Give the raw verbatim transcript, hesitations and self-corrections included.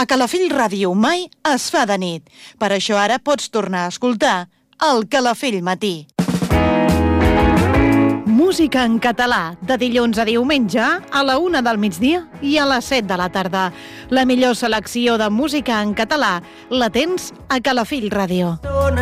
A Calafell Ràdio mai es fa de nit. Per això ara pots tornar a escoltar el Calafell Matí. Música en català, de dilluns a diumenge, a la una del migdia i a les set de la tarda. La millor selecció de música en català la tens a Calafell Ràdio.